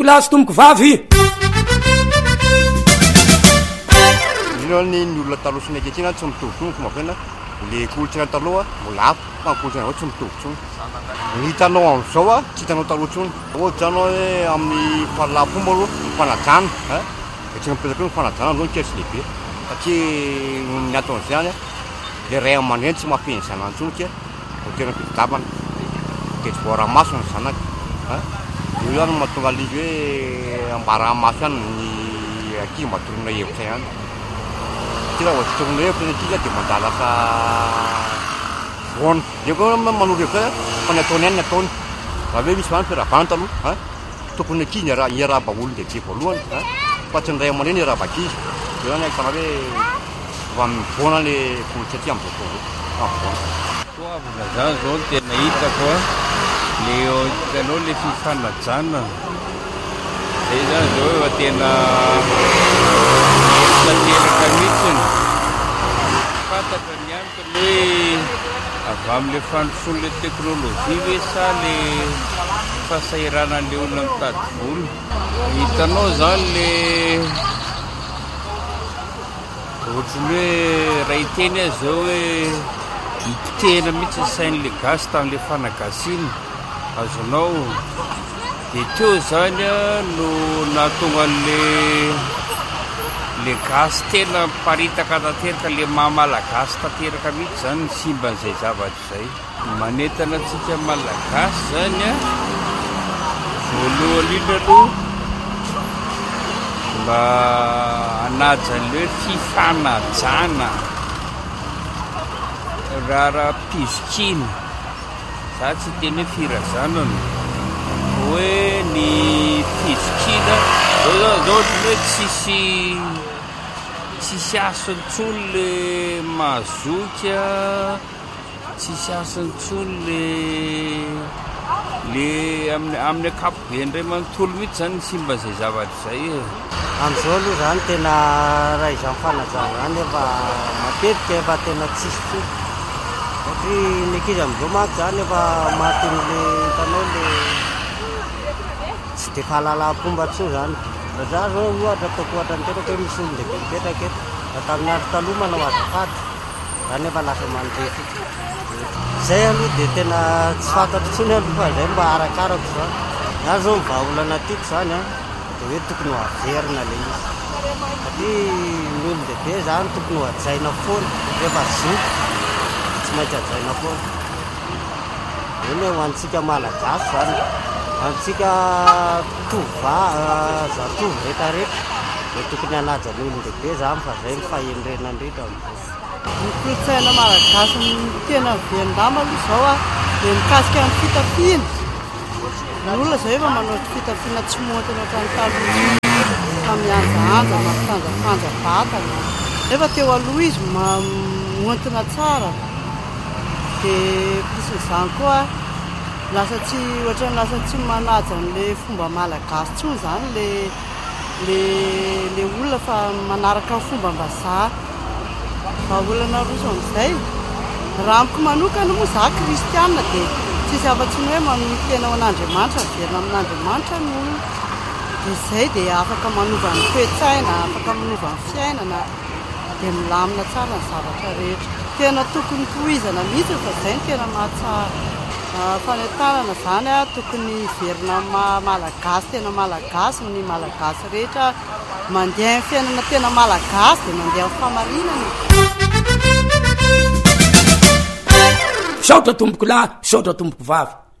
lahy sy tomboko vavy ny olona taloha sy nakehitriny tsy mitovy fomba fena le kolontsaina taloha mbola afo fa ny kolontsaina avao tsy mitovy tsony ny hitanao am'izao a tsy hitanao taloha tsony ohatsy zany hoe amin'ny fahalala-pomba aloha mifanajana de tsy mipetraka eo mifanajana zao ny kery tsy lehibe satria ny aton'izany le ray aman-dreny tsy mahafeny zanany tsony ke ho tena fitidavana de tsy voara-maso ny zanaka io zany mahatonga alizy hoe ambara-maso ihany ny ankizy matorona hevitra ihany tira ohatorona hevitra ny ankizy de mandalaka voana de koa manoro hevitra fa ny ataony ihany ny ataony raha hoe misy vany firavana taloha tokony ankizy iarahaba olony de je voalohany fa tsy ny ray aman-dreny iarahaba ankizy de zany ahitana hoe fa mivoana le kolontsaty am'izao fotoana toavina zany zao ny tena hitako le hitanao le fifanajana zay zany zao efa tena tanteraka mihitsiny fantatra ny antony hoe avy amin'le fandrosoan'le teknôlôjia hoe sa le fahasairanan'le olona mitady vola hitanao zany le ohatrany hoe raha hiteny azy zao hoe mipotehana mihitsy ny sain'le gasy tamin'le fanagasiana azonao de teo zany no nahatonga an'le gasy tena miparitaka tanteraka le mahamalagasy tanteraka mihitsy zany ny simban'izay zavatra zay manentana antsika malagasy zany voalohany iny aloha mba anajan'le hoe fifanajana raha pizokina za tsy teny hoe firazanana hoe ny pizokina zao hoe tsisy asontsony le mazoka tsisy asontsony le amin'ny akapobe ndray manontolo mihitsy zany ny simban'izay zavatra zay am'izao aloha zany tena raha izany fanajana zany efa matetika efa tena tsisy tsony satria ny ankizy am'izao manko zany efa matin'le hitanao le tsy de fahalala-pomba tso zany ra za zao ohatra ataoko ohatra niteraka hoe misy olon dehibe mipetraka eto da tamin'ny andro taloha manao azafady zany efa lasa mandrefy zay aloha de tena tsy fantatro tsony aloha fa zay mba arakarako zany za zao mivahaolana tiako zany de hoe tokony ho averina le izy satria ny olon dehibe zany tokony ho ajaina foana rehefa zoky tsy maintsy ajaina foana eny ho antsika malagasy zany antsika zatovo rehetrarehetra de tokony hanaja ny olon dehibe zany fa zay mifahenrena ndrindra ny kolotsaina malagasy tena velondama aloha zao de mikasika amin'ny fitafiana ny olona zao efa manao fitafiana tsy montana ohatrany taloha mianjaanja mampitanjafanja vatana efa teo aloha izy montina tsara de pisyn'izany koa lasa tsy ohatrany lasa tsy manaja n'le fomba malagasy tsony zany le olona fa manaraka fomba mbazaha fa olana roso am'izay raha amiko manokana moa za kristiana de tsisy afa-tsy ny hoe manohy tena ao an'andriamanitra miverina amin'andriamanitra ny olona de zay de afaka manova ny toe-tsaina afaka manova ny fiainana de milamina tsara ny zavatra rehetra tena tokony tohizana mihitsy fa zay ny tena mahatsara fanentanana zany tokony verina malagasy tena malagasy ny malagasy rehetra mandeha ny fiainana tena malagasy de mandeha ny famarinana saotra tomboko lahy saotra tomboko vavy